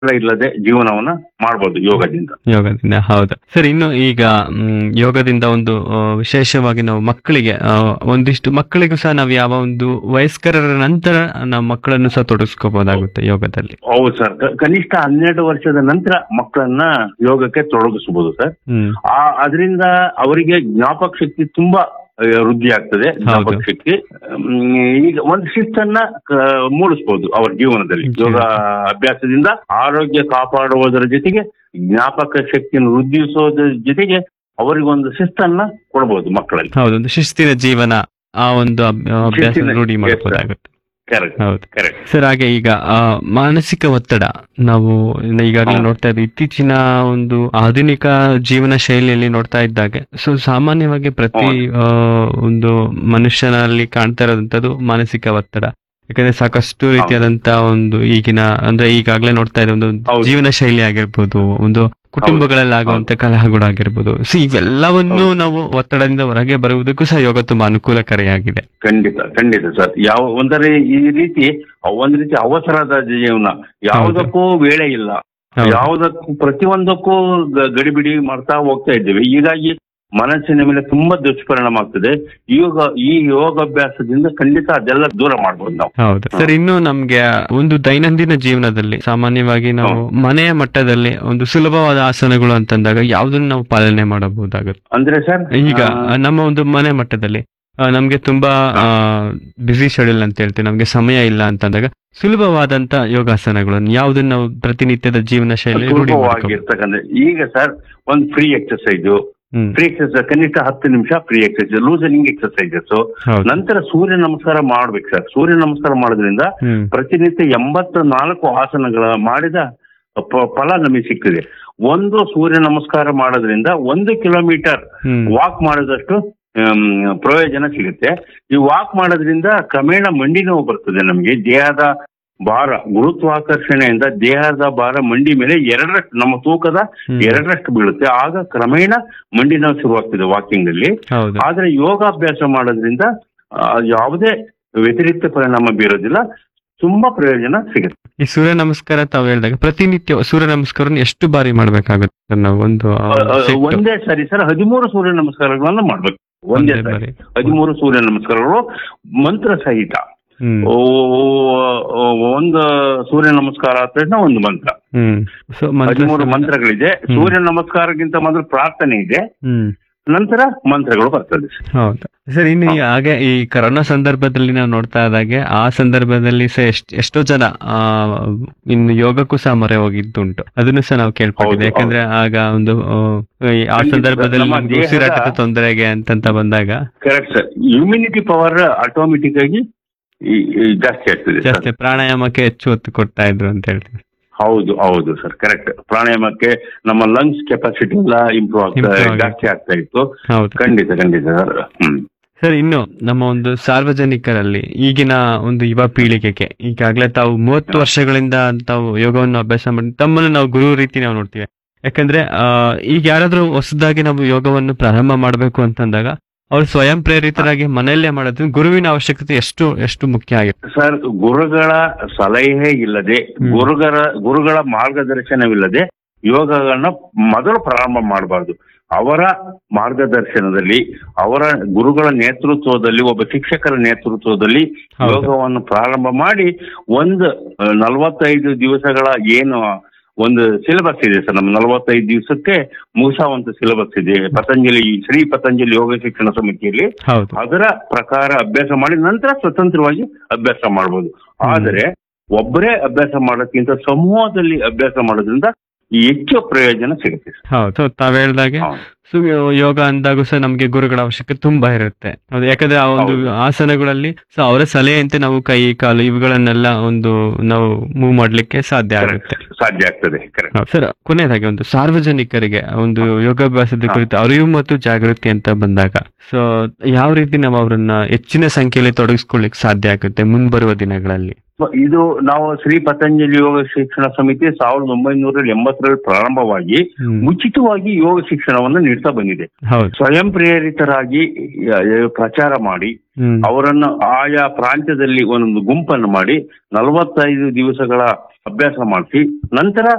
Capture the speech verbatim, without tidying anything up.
ಇಲ್ಲದೆ ಜೀವನವನ್ನ ಮಾಡ್ಬೋದು ಯೋಗದಿಂದ. ಯೋಗದಿಂದ ಹೌದು ಸರ್. ಇನ್ನು ಈಗ ಮ್, ಯೋಗದಿಂದ ಒಂದು ಆ, ವಿಶೇಷವಾಗಿ ನಾವು ಮಕ್ಕಳಿಗೆ ಆ, ಒಂದಿಷ್ಟು ಮಕ್ಕಳಿಗೂ ಸಹ ನಾವು ಯಾವ ಒಂದು ವಯಸ್ಕರ ನಂತರ ನಾವು ಮಕ್ಕಳನ್ನು ಸಹ ತೊಡಗಿಸ್ಕೋಬಹುದಾಗುತ್ತೆ ಯೋಗದಲ್ಲಿ. ಹೌದು ಸರ್, ಕ- ಕನಿಷ್ಠ ಹನ್ನೆರಡು ವರ್ಷದ ನಂತರ ಮಕ್ಕಳನ್ನ ಯೋಗಕ್ಕೆ ತೊಡಗಿಸಬಹುದು ಸರ್. ಹ್ಮ್ ಆ ಅದರಿಂದ ಅವರಿಗೆ ಜ್ಞಾಪಕ ಶಕ್ತಿ ತುಂಬಾ ಆ, ವೃದ್ಧಿ ಆಗ್ತದೆ. ಜ್ಞಾಪಕ ಶಕ್ತಿ ಹ್ಮ್, ಈಗ ಒಂದು ಶಿಸ್ತನ್ನ ಕ- ಮೂಡಿಸ್ಬೋದು ಅವರ ಜೀವನದಲ್ಲಿ. ಯೋಗ ಅಭ್ಯಾಸದಿಂದ ಆರೋಗ್ಯ ಕಾಪಾಡುವುದರ ಜೊತೆಗೆ ಜ್ಞಾಪಕ ಶಕ್ತಿಯನ್ನು ವೃದ್ಧಿಸೋದ್ರ ಜೊತೆಗೆ ಅವರಿಗೊಂದು ಶಿಸ್ತನ್ನ ಕೊಡಬಹುದು ಮಕ್ಕಳಲ್ಲಿ. ಹೌದು, ಒಂದು ಶಿಸ್ತಿನ ಜೀವನ ಆ ಒಂದು ಅಭ್- ಅಭ್ಯಾಸ ಶಿಸ್ತಿನ- ರೂಢಿ yes, ಮಾಡಬಹುದಾಗುತ್ತೆ. ಕರೆಕ್ಟ್ ಹೌದು ಕರೆಕ್ಟ್. ಸರ್. ಹಾಗೆ ಈಗ ಆ, ಮಾನಸಿಕ ಒತ್ತಡ ನಾವು ಈಗಾಗಲೇ ಹಾ. ನೋಡ್ತಾ ಇದ್ದೀವಿ. ಇತ್ತೀಚಿನ ಒಂದು ಆಧುನಿಕ ಜೀವನ ಶೈಲಿಯಲ್ಲಿ ನೋಡ್ತಾ ಇದ್ದಾಗೆ ಸೊ ಸಾಮಾನ್ಯವಾಗಿ ಪ್ರತಿ ಆ, ಒಂದು ಮನುಷ್ಯನಲ್ಲಿ ಕಾಣ್ತಾ ಇರೋದಂಥದ್ದು ಮಾನಸಿಕ ಒತ್ತಡ. ಯಾಕಂದ್ರೆ ಸಾಕಷ್ಟು ರೀತಿಯಾದಂತ ಒಂದು ಈಗಿನ ಅಂದ್ರೆ ಈಗಾಗಲೇ ನೋಡ್ತಾ ಇರೋ ಒಂದು ಹೌದು. ಜೀವನ ಶೈಲಿ ಆಗಿರ್ಬೋದು, ಒಂದು ಕುಟುಂಬಗಳಲ್ಲಿ ಆಗುವಂತ ಕಲಹಗಳಾಗಿರ್ಬೋದು. ಸೊ ಇವೆಲ್ಲವನ್ನು ನಾವು ಒತ್ತಡದಿಂದ ಹೊರಗೆ ಬರುವುದಕ್ಕೂ ಸಹ ಯೋಗ ತುಂಬಾ ಅನುಕೂಲಕಾರಿಯಾಗಿದೆ. ಖಂಡಿತ ಖಂಡಿತ ಸರ್. ಯಾವ ಒಂದರೆ ಈ ರೀತಿ ಒಂದ್ ರೀತಿ ಅವಸರದ ಜೀವನ, ಯಾವುದಕ್ಕೂ ವೇಳೆ ಇಲ್ಲ, ಹೌದು. ಯಾವುದಕ್ಕೂ ಪ್ರತಿಯೊಂದಕ್ಕೂ ಗ- ಗಡಿಬಿಡಿ ಮಾಡ್ತಾ ಹೋಗ್ತಾ ಇದ್ದೇವೆ. ಹೀಗಾಗಿ ಮನಸ್ಸಿನ ಮೇಲೆ ತುಂಬಾ ದುಷ್ಪರಿಣಾಮ ಆಗ್ತದೆ. ಯೋಗ ಈ ಯೋಗಾಭ್ಯಾಸದಿಂದ ಖಂಡಿತ ಅದೆಲ್ಲ ದೂರ ಮಾಡ್ಬೋದು ನಾವು. ಹೌದು ಸರ್. ಇನ್ನು ನಮ್ಗೆ ಒಂದು ದೈನಂದಿನ ಜೀವನದಲ್ಲಿ ಸಾಮಾನ್ಯವಾಗಿ ನಾವು ಮನೆಯ ಮಟ್ಟದಲ್ಲಿ ಒಂದು ಸುಲಭವಾದ ಆಸನಗಳು ಅಂತಂದಾಗ ಯಾವ್ದನ್ನ ನಾವು ಪಾಲನೆ ಮಾಡಬಹುದಾಗುತ್ತೆ? ಅಂದ್ರೆ ಸರ್ ಈಗ ನಮ್ಮ ಒಂದು ಮನೆ ಮಟ್ಟದಲ್ಲಿ ಆ, ನಮ್ಗೆ ತುಂಬಾ ಬಿಸಿ ಶೆಡ್ಯೂಲ್ ಅಂತ ಹೇಳ್ತೀವಿ, ನಮ್ಗೆ ಸಮಯ ಇಲ್ಲ ಅಂತಂದಾಗ ಸುಲಭವಾದಂತ ಯೋಗಾಸನಗಳನ್ನು ಯಾವ್ದನ್ನ ನಾವು ಪ್ರತಿನಿತ್ಯದ ಜೀವನ ಶೈಲಿ ರೂಢಿ ಮಾಡ್ಕೋಬಹುದು? ಸುಲಭವಾಗಿರ್ತಕ್ಕಂಥ ಈಗ ಸರ್ ಒಂದು ಫ್ರೀ ಎಕ್ಸರ್ಸೈಜು, ಹ್ಮ್ ಫ್ರೀ ಎಕ್ಸರ್ಸೈಸ್ ಕನಿಷ್ಠ ಹತ್ತು ನಿಮಿಷ ಫ್ರೀ ಎಕ್ಸರ್ಸೈಸ್, ಲೂಸನಿಂಗ್ ಎಕ್ಸರ್ಸೈಸಸ್. ಹೌದು. ನಂತರ ಸೂರ್ಯ ನಮಸ್ಕಾರ ಮಾಡ್ಬೇಕು ಸರ್. ಸೂರ್ಯ ನಮಸ್ಕಾರ ಮಾಡೋದ್ರಿಂದ ಹ್ಮ್ ಪ್ರತಿನಿತ್ಯ ಎಂಬತ್ತ ನಾಲ್ಕು ಆಸನಗಳ ಮಾಡಿದ ಪ- ಫಲ ನಮಗೆ ಸಿಗ್ತದೆ. ಒಂದು ಸೂರ್ಯ ನಮಸ್ಕಾರ ಮಾಡೋದ್ರಿಂದ ಒಂದು ಕಿಲೋಮೀಟರ್ ಹ್ಮ್ ವಾಕ್ ಮಾಡೋದಷ್ಟು ಆಮ್, ಪ್ರಯೋಜನ ಸಿಗುತ್ತೆ. ಈ ವಾಕ್ ಮಾಡೋದ್ರಿಂದ ಕ್ರಮೇಣ ಮಂಡಿ ನೋವು ಬರ್ತದೆ ನಮಗೆ. ದೇಹದ ಭಾರ, ಗುರುತ್ವಾಕರ್ಷಣೆಯಿಂದ ದೇಹದ ಭಾರ ಮಂಡಿ ಮೇಲೆ ಎರಡರಷ್ಟು, ನಮ್ಮ ತೂಕದ ಹ್ಮ್. ಎರಡರಷ್ಟು ಬೀಳುತ್ತೆ. ಆಗ ಕ್ರಮೇಣ ಮಂಡಿ ನೋವು ಶುರುವಾಗ್ತದೆ ವಾಕಿಂಗ್ ಅಲ್ಲಿ. ಹೌದು. ಆದ್ರೆ ಯೋಗಾಭ್ಯಾಸ ಮಾಡೋದ್ರಿಂದ ಆ, ಯಾವುದೇ ವ್ಯತಿರಿಕ್ತ ಪರಿಣಾಮ ಬೀರೋದಿಲ್ಲ, ತುಂಬಾ ಪ್ರಯೋಜನ ಸಿಗುತ್ತೆ. ಈ ಸೂರ್ಯ ನಮಸ್ಕಾರ ತಾವು ಹೇಳಿದಾಗ ಪ್ರತಿನಿತ್ಯ ಸೂರ್ಯ ನಮಸ್ಕಾರ ಎಷ್ಟು ಬಾರಿ ಮಾಡ್ಬೇಕಾಗುತ್ತೆ ಸರ್ ನಾವು? ಒಂದು ಆ, ಆ, set. ಒಂದೇ ಸರಿ ಸರ್ ಹದಿಮೂರು ಸೂರ್ಯ ನಮಸ್ಕಾರಗಳನ್ನ ಮಾಡ್ಬೇಕು. ಒಂದೇ ಒಂದೇ ಸರಿ ಬಾರಿ. ಹದಿಮೂರು ಸೂರ್ಯ ನಮಸ್ಕಾರಗಳು ಮಂತ್ರ ಸಹಿತ. ಹ್ಮ್ ಓ, ಓ, ಒಂದು ಸೂರ್ಯ ನಮಸ್ಕಾರ ಆದ ತಕ್ಷಣ ಒಂದು ಮಂತ್ರ. ಹ್ಮ್ ಸೊ ಮಂತ್ರ ಹದಿಮೂರು ಸಮೇತ- ಮಂತ್ರಗಳಿದೆ. ಹ್ಮ್. ಸೂರ್ಯ ನಮಸ್ಕಾರಕ್ಕಿಂತ ಮೊದಲು ಪ್ರಾರ್ಥನೆ ಇದೆ, ಹ್ಮ್ ನಂತರ ಮಂತ್ರಗಳು ಬರ್ತದೆ. ಹೌದು ಸರ್. ಇನ್ನು ಈ ಹಾಗೆ ಈ ಕರೋನಾ ಸಂದರ್ಭದಲ್ಲಿ ನಾವು ನೋಡ್ತಾ ಇದ್ದಾಗೆ ಆ ಸಂದರ್ಭದಲ್ಲಿ ಸಹ ಎಷ್ಟ್ ಎಷ್ಟೋ ಜನ ಆ ಇನ್ನು ಯೋಗಕ್ಕೂ ಸಹ ಮೊರೆ ಹೋಗಿದ್ದುಂಟು. ಅದನ್ನು ಸಹ ನಾವು ಕೇಳ್ಪಟ್ಟಿದ್ದೆ. ಹೌದು, ಯಾಕಂದ್ರೆ ಆಗ ಒಂದು ಆ, ಈ ಆ ಖಂಡಿತ. ಸಂದರ್ಭದಲ್ಲಿ ನಮ್ಮ ನಮ್ಗೆ ದೇಹದ- ಉಸಿರಾಟದ ತೊಂದರೆಗೆ ಅಂತಂತ ಬಂದಾಗ correct sir. Immunity power automatic ಆಗಿ ಈ- ಈ ಜಾಸ್ತಿ ಆಗ್ತದೆ ಸರ್. ಜಾಸ್ತಿ ಪ್ರಾಣಾಯಾಮಕ್ಕೆ ಹೆಚ್ಚು ಒತ್ತು ಕೊಡ್ತಾ ಇದ್ರು ಅಂತ ಹೇಳ್ತೀವಿ. ಹೌದು ಹೌದು ಸರ್, ಕರೆಕ್ಟ್. ಪ್ರಾಣಾಯಾಮಕ್ಕೆ ನಮ್ಮ ಲಂಗ್ಸ್ ಕೆಪಾಸಿಟಿ ಎಲ್ಲ ಇಂಪ್ರೂವ್ ಆಗ್ತಾ Improve ಆಗುತ್ತೆ. ಜಾಸ್ತಿ ಆಗ್ತಾ ಇತ್ತು. ಹೌದು ಖಂಡಿತ ಖಂಡಿತ ಸರ್. ಹ್ಮ್ ಸರ್. ಇನ್ನು ನಮ್ಮ ಒಂದು ಸಾರ್ವಜನಿಕರಲ್ಲಿ ಈಗಿನ ಒಂದು ಯುವ ಪೀಳಿಗೆಗೆ ಈಗಾಗಲೇ ತಾವು ಮೂವತ್ತು ವರ್ಷಗಳಿಂದ ತಾವು ಯೋಗವನ್ನು ಅಭ್ಯಾಸ ಮಾಡಿ ತಮ್ಮನ್ನು ನಾವು ಗುರು ರೀತಿ ನಾವು ನೋಡ್ತೀವಿ. ಯಾಕಂದ್ರೆ ಆ ಈಗ ಯಾರಾದ್ರೂ ಹೊಸದಾಗಿ ನಾವು ಯೋಗವನ್ನು ಪ್ರಾರಂಭ ಮಾಡಬೇಕು ಅಂತಂದಾಗ ಅವ್ರು ಸ್ವಯಂ ಪ್ರೇರಿತರಾಗಿ ಮನೆಯಲ್ಲೇ ಮಾಡೋದು ಗುರುವಿನ ಅವಶ್ಯಕತೆ ಎಷ್ಟು ಎಷ್ಟು ಮುಖ್ಯ ಆಗಿದೆ ಸರ್. ಗುರುಗಳ ಸಲಹೆ ಇಲ್ಲದೆ, ಹ್ಮ್. ಗುರುಗಳ ಗುರುಗಳ ಮಾರ್ಗದರ್ಶನವಿಲ್ಲದೆ ಯೋಗಗಳನ್ನ ಮೊದಲು ಪ್ರಾರಂಭ ಮಾಡಬಾರ್ದು. ಅವರ ಮಾರ್ಗದರ್ಶನದಲ್ಲಿ, ಅವರ ಗುರುಗಳ ನೇತೃತ್ವದಲ್ಲಿ, ಒಬ್ಬ ಶಿಕ್ಷಕರ ನೇತೃತ್ವದಲ್ಲಿ ಹೌದು. ಯೋಗವನ್ನು ಪ್ರಾರಂಭ ಮಾಡಿ ಒಂದು ಆ, ನಲವತ್ತೈದು ದಿವಸಗಳ ಏನು ಒಂದು ಸಿಲೆಬಸ್ ಇದೆ ಸರ್. ನಮ್ಮ ನಲವತ್ತೈದು ದಿವಸಕ್ಕೆ ಮುಗಿಸುವಂತ ಸಿಲೆಬಸ್ ಇದೆ ಪತಂಜಲಿ, ಶ್ರೀ ಪತಂಜಲಿ ಯೋಗ ಶಿಕ್ಷಣ ಸಮಿತಿಯಲ್ಲಿ. ಹೌದು ಅದರ ಪ್ರಕಾರ ಅಭ್ಯಾಸ ಮಾಡಿ ನಂತರ ಸ್ವತಂತ್ರವಾಗಿ ಅಭ್ಯಾಸ ಮಾಡಬಹುದು. ಆದರೆ ಒಬ್ಬರೇ ಅಭ್ಯಾಸ ಮಾಡೋಕ್ಕಿಂತ ಸಮೂಹದಲ್ಲಿ ಅಭ್ಯಾಸ ಮಾಡೋದ್ರಿಂದ ಹೆಚ್ಚು ಪ್ರಯೋಜನ ಸಿಗುತ್ತೆ ಸರ್. ಹೌದು. ಸೊ ತಾವ್ ಹೇಳ್ದಾಗೆ ಹೌದು. ಸೊ ಯೋಗ ಅಂದಾಗೂ ಸಹ ನಮ್ಗೆ ಗುರುಗಳ ಅವಶ್ಯಕತೆ ತುಂಬಾ ಇರುತ್ತೆ. ಹೌದು. ಯಾಕಂದ್ರೆ ಆ ಒಂದು ಹೌದು. ಆಸನಗಳಲ್ಲಿ ಸೊ ಅವರ ಸಲಹೆಯಂತೆ ನಾವು ಕೈ ಕಾಲು ಇವುಗಳನ್ನೆಲ್ಲ ಒಂದು ನಾವು ಮೂವ್ ಮಾಡ್ಲಿಕ್ಕೆ ಸಾಧ್ಯ ಆಗುತ್ತೆ. ಸಾಧ್ಯ ಆಗ್ತದೆ. ಕರೆಕ್ಟ್. ಹೌದು. ಸರ್, ಕೊನೆಯದಾಗಿ ಒಂದು ಸಾರ್ವಜನಿಕರಿಗೆ ಒಂದು ಯೋಗಾಭ್ಯಾಸದ ಹಾ. ಕುರಿತು ಅರಿವು ಮತ್ತು ಜಾಗೃತಿ ಅಂತ ಬಂದಾಗ ಸೊ ಯಾವ ರೀತಿ ನಾವು ಅವರನ್ನ ಹೆಚ್ಚಿನ ಸಂಖ್ಯೆಯಲ್ಲಿ ತೊಡಗಿಸ್ಕೊಳ್ಳಿಕ್ ಸಾಧ್ಯ ಆಗುತ್ತೆ ಮುಂಬರುವ ದಿನಗಳಲ್ಲಿ? ಇದು ನಾವು ಶ್ರೀ ಪತಂಜಲಿ ಯೋಗ ಶಿಕ್ಷಣ ಸಮಿತಿ ಸಾವಿರದ ಒಂಬೈನೂರ ಎಂಬತ್ತರಲ್ಲಿ ಪ್ರಾರಂಭವಾಗಿ ಹ್ಮ್. ಉಚಿತವಾಗಿ ಯೋಗ ಶಿಕ್ಷಣವನ್ನು ನೀಡ್ತಾ ಬೆಳೀತಾ ಬಂದಿದೆ. ಹೌದು. ಸ್ವಯಂ ಪ್ರೇರಿತರಾಗಿ ಆ, ಪ್ರಚಾರ ಮಾಡಿ ಹ್ಮ್. ಅವರನ್ನು ಆಯಾ ಪ್ರಾಂತ್ಯದಲ್ಲಿ ಒಂದೊಂದು ಗುಂಪನ್ನು ಮಾಡಿ ನಲವತ್ತೈದು ದಿವಸಗಳ ಅಭ್ಯಾಸ ಮಾಡಿಸಿ ನಂತರ